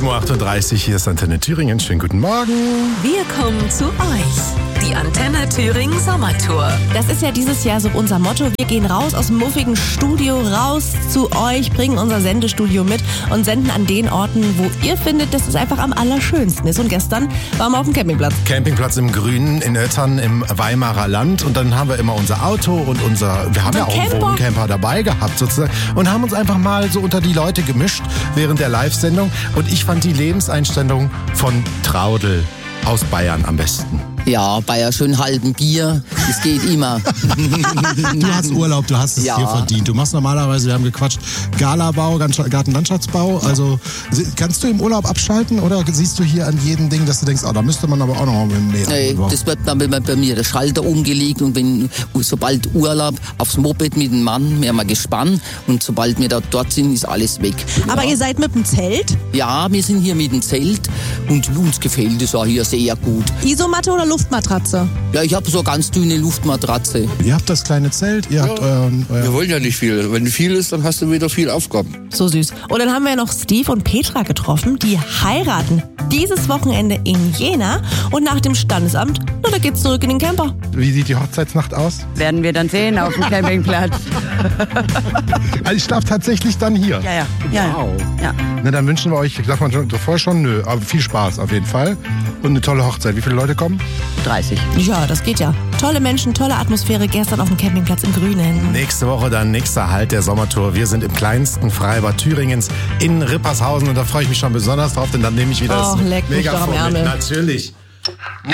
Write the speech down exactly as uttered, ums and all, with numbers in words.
sieben Uhr achtunddreißig, hier ist Antenne Thüringen. Schönen guten Morgen. Wir kommen zu euch. Die Antenne Thüringen Sommertour. Das ist ja dieses Jahr so unser Motto. Wir gehen raus aus dem muffigen Studio, raus zu euch, bringen unser Sendestudio mit und senden an den Orten, wo ihr findet, dass es einfach am allerschönsten ist. Und gestern waren wir auf dem Campingplatz. Campingplatz im Grünen in Öttern im Weimarer Land. Und dann haben wir immer unser Auto und unser, wir haben ja auch einen Wohncamper dabei gehabt sozusagen. Und haben uns einfach mal so unter die Leute gemischt während der Live-Sendung. Und ich fand die Lebenseinstellung von Traudl aus Bayern am besten. Ja, bei einem schönen halben Bier, das geht immer. Du hast Urlaub, du hast es Ja. dir verdient. Du machst normalerweise, wir haben gequatscht, Galabau, Gartenlandschaftsbau. Also kannst du im Urlaub abschalten oder siehst du hier an jedem Ding, dass du denkst, oh, da müsste man aber auch noch mal näher. Nee, das wird dann bei, bei mir der Schalter umgelegt und wenn sobald Urlaub aufs Moped mit dem Mann, wir haben ein Gespann und sobald wir da dort sind, ist alles weg. Aber ja. ihr seid mit dem Zelt? Ja, wir sind hier mit dem Zelt und uns gefällt es auch hier sehr gut. Isomatte oder Luftmatratze? Ja, ich habe so eine ganz dünne Luftmatratze. Ihr habt das kleine Zelt, ihr habt euren... euer Wir wollen ja nicht viel. Wenn viel ist, dann hast du wieder viel Aufgaben. So süß. Und dann haben wir noch Steve und Petra getroffen, die heiraten dieses Wochenende in Jena. Und nach dem Standesamt, na, da geht's zurück in den Camper. Wie sieht die Hochzeitsnacht aus? Werden wir dann sehen auf dem Campingplatz. Also ich schlafe tatsächlich dann hier. Ja, ja. ja, Wow. ja. Na, dann wünschen wir euch, ich sag mal davor schon, nö, aber viel Spaß auf jeden Fall. Und eine tolle Hochzeit. Wie viele Leute kommen? dreißig. Ja, das geht ja. Tolle Menschen, tolle Atmosphäre. Gestern auf dem Campingplatz im Grünen. Nächste Woche dann nächster Halt der Sommertour. Wir sind im kleinsten Freibad Thüringens in Rippershausen und da freue ich mich schon besonders drauf, denn dann nehme ich wieder Och, das leck mich doch am Megafon mit. Ärmel. Natürlich.